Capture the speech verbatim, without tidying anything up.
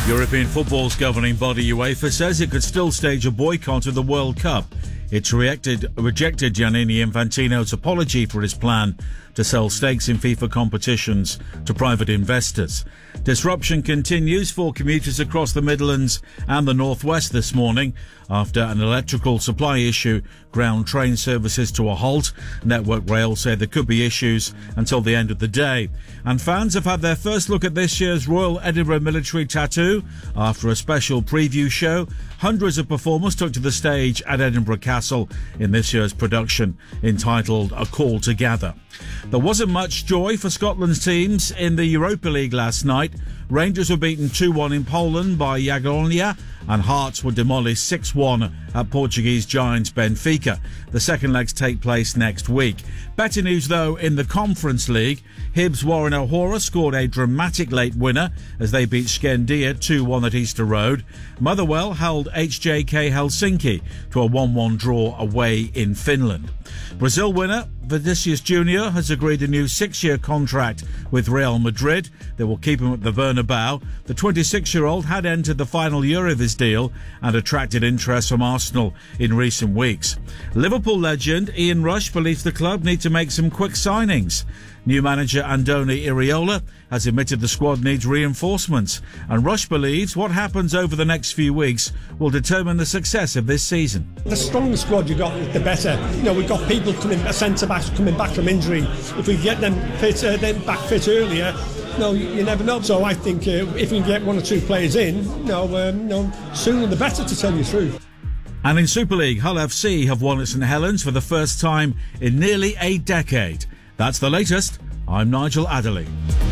European football's governing body UEFA says it could still stage a boycott of the World Cup. It's reacted, rejected Gianni Infantino's apology for his plan to sell stakes in FIFA competitions to private investors. Disruption continues for commuters across the Midlands and the North West this morning after an electrical supply issue ground train services to a halt. Network Rail say there could be issues until the end of the day. And fans have had their first look at this year's Royal Edinburgh Military Tattoo after a special preview show. Hundreds of performers took to the stage at Edinburgh Castle in this year's production entitled A Call to Gather. There wasn't much joy for Scotland's teams in the Europa League last night. Rangers were beaten two one in Poland by Jagiellonia and Hearts were demolished six one at Portuguese giants Benfica. The second legs take place next week. Better news though in the Conference League. Hibs Warren O'Hora scored a dramatic late winner as they beat Skendia two one at Easter Road. Motherwell held H J K Helsinki to a one one draw away in Finland. Brazil winner Vinicius Junior has agreed a new six-year contract with Real Madrid. They will keep him at the Bernabeu. The twenty-six-year-old had entered the final year of his deal and attracted interest from Arsenal in recent weeks. Liverpool legend Ian Rush believes the club need to make some quick signings. New manager Andoni Iraola has admitted the squad needs reinforcements, and Rush believes what happens over the next few weeks will determine the success of this season. The stronger the squad you've got, the better. You know, we've got people coming, centre-backs coming back from injury. If we get them fit, uh, them back fit earlier, no, you, you never know. So I think uh, if we can get one or two players in, no, um, no, sooner the better, to tell you the truth. And in Super League, Hull F C have won at St Helens for the first time in nearly a decade. That's the latest. I'm Nigel Adderley.